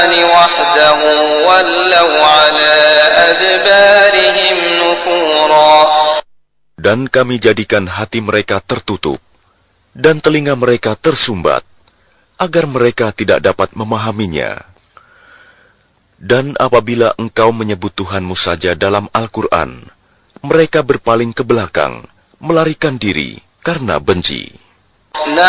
وحده ولوا على أدبارهم نفورا. Dan kami jadikan hati mereka tertutup dan telinga mereka tersumbat, agar mereka tidak dapat memahaminya. Dan apabila engkau menyebut Tuhanmu saja dalam Al-Quran, mereka berpaling ke belakang, melarikan diri karena benci.